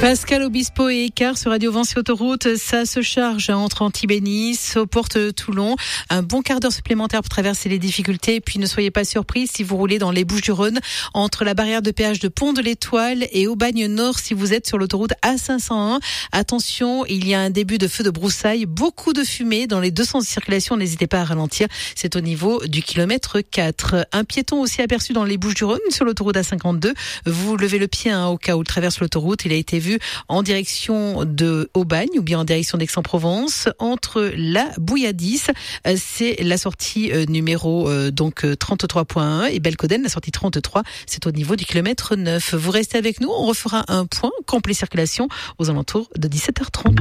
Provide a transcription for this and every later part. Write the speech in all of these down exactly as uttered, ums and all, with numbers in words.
Pascal Obispo et Écart sur Radio Vinci Autoroute, ça se charge entre Antibes et Nice, aux portes de Toulon. Un bon quart d'heure supplémentaire pour traverser les difficultés. Et puis ne soyez pas surpris si vous roulez dans les Bouches-du-Rhône, entre la barrière de péage de Pont de l'Étoile et Aubagne Nord si vous êtes sur l'autoroute A cinq cent un. Attention, il y a un début de feu de broussailles, beaucoup de fumée dans les deux sens de circulation. N'hésitez pas à ralentir, c'est au niveau du kilomètre quatre. Un piéton aussi aperçu dans les Bouches-du-Rhône sur l'autoroute A cinquante-deux. Vous levez le pied hein, au cas où il traverse l'autoroute. Il a été vu en direction de Aubagne ou bien en direction d'Aix-en-Provence entre la Bouilladis, c'est la sortie numéro donc trente-trois point un et Belcoden la sortie trente-trois, c'est au niveau du kilomètre neuf. Vous restez avec nous, on refera un point complet circulation aux alentours de dix-sept heures trente.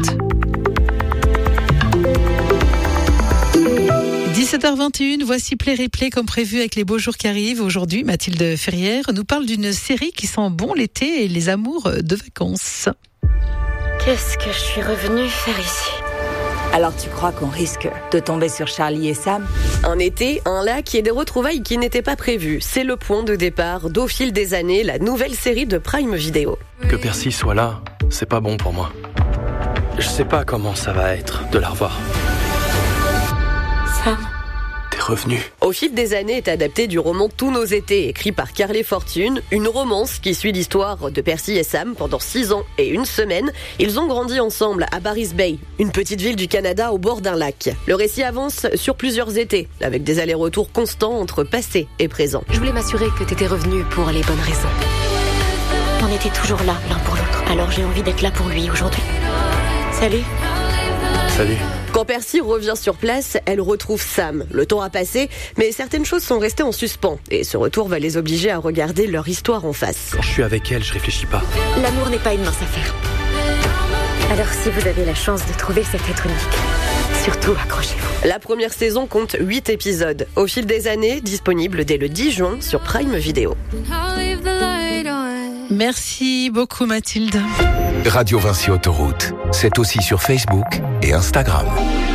dix-sept heures vingt et une, voici Play Replay comme prévu avec les beaux jours qui arrivent. Aujourd'hui, Mathilde Ferrière nous parle d'une série qui sent bon l'été et les amours de vacances. Qu'est-ce que je suis revenue faire ici ? Alors tu crois qu'on risque de tomber sur Charlie et Sam ? Un été, un lac et des retrouvailles qui n'étaient pas prévues. C'est le point de départ d'Au fil des années, la nouvelle série de Prime Video. Que Percy soit là, c'est pas bon pour moi. Je sais pas comment ça va être de la revoir. Sam ? T'es revenu. Au fil des années est adapté du roman Tous nos étés, écrit par Carly Fortune, une romance qui suit l'histoire de Percy et Sam pendant six ans et une semaine. Ils ont grandi ensemble à Barry's Bay, une petite ville du Canada au bord d'un lac. Le récit avance sur plusieurs étés, avec des allers-retours constants entre passé et présent. Je voulais m'assurer que t'étais revenu pour les bonnes raisons. On était toujours là, l'un pour l'autre. Alors j'ai envie d'être là pour lui aujourd'hui. Salut. Salut. Quand Percy revient sur place, elle retrouve Sam. Le temps a passé, mais certaines choses sont restées en suspens. Et ce retour va les obliger à regarder leur histoire en face. Quand je suis avec elle, je réfléchis pas. L'amour n'est pas une mince affaire. Alors si vous avez la chance de trouver cet être unique, surtout accrochez-vous. La première saison compte huit épisodes. Au fil des années, disponible dès le dix juin sur Prime Video. Merci beaucoup Mathilde. Radio Vinci Autoroute, c'est aussi sur Facebook et Instagram.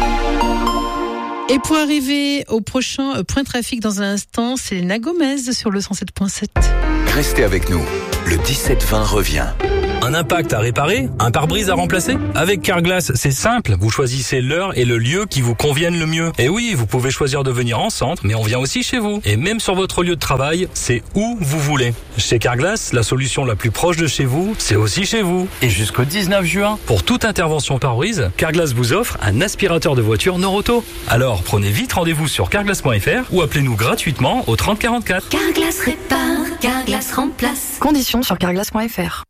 Et pour arriver au prochain point de trafic dans un instant, c'est Léna Gomez sur le cent sept point sept. Restez avec nous, le dix-sept vingt revient. Un impact à réparer ? Un pare-brise à remplacer ? Avec Carglass, c'est simple. Vous choisissez l'heure et le lieu qui vous conviennent le mieux. Et oui, vous pouvez choisir de venir en centre, mais on vient aussi chez vous. Et même sur votre lieu de travail, c'est où vous voulez. Chez Carglass, la solution la plus proche de chez vous, c'est aussi chez vous. Et jusqu'au dix-neuf juin, pour toute intervention pare-brise, Carglass vous offre un aspirateur de voiture Noroto. Alors, prenez vite rendez-vous sur carglass point f r ou appelez-nous gratuitement au trente quarante-quatre. Carglass répare, Carglass remplace. Conditions sur carglass point f r.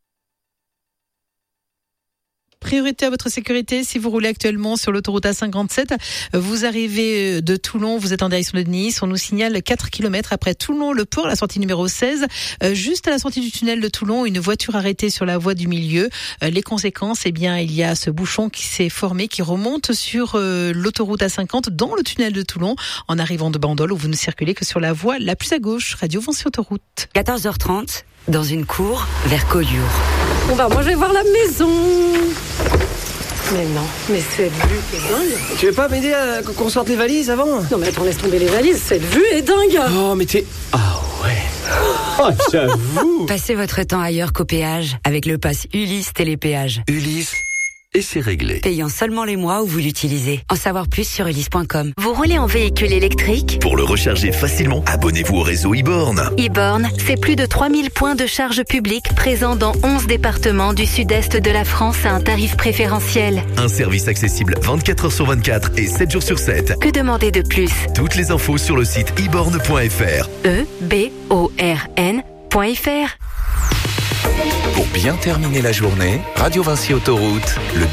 Priorité à votre sécurité si vous roulez actuellement sur l'autoroute A cinquante-sept. Vous arrivez de Toulon, vous êtes en direction de Nice. On nous signale quatre kilomètres après Toulon-le-Port, la sortie numéro seize. Juste à la sortie du tunnel de Toulon, une voiture arrêtée sur la voie du milieu. Les conséquences, eh bien, il y a ce bouchon qui s'est formé, qui remonte sur l'autoroute A cinquante dans le tunnel de Toulon en arrivant de Bandol où vous ne circulez que sur la voie la plus à gauche. Radio Vinci Autoroute. quatorze heures trente, dans une cour vers Collioure. Bon bah moi je vais voir la maison. Mais non, mais cette vue est dingue. Tu veux pas m'aider à qu'on sorte les valises avant ? Non mais attends, laisse tomber les valises, cette vue est dingue. Oh mais t'es... Ah ouais. Oh j'avoue. Passez votre temps ailleurs qu'au péage avec le pass Ulysse Télépéage. Ulysse, et c'est réglé. Payant seulement les mois où vous l'utilisez. En savoir plus sur ulysse point com. Vous roulez en véhicule électrique ? Pour le recharger facilement, abonnez-vous au réseau e-born. e-born, c'est plus de trois mille points de charge publique présents dans onze départements du sud-est de la France à un tarif préférentiel. Un service accessible vingt-quatre heures sur vingt-quatre et sept jours sur sept. Que demander de plus ? Toutes les infos sur le site e born point f r. E B O R N point f r. Pour bien terminer la journée, Radio Vinci Autoroute, le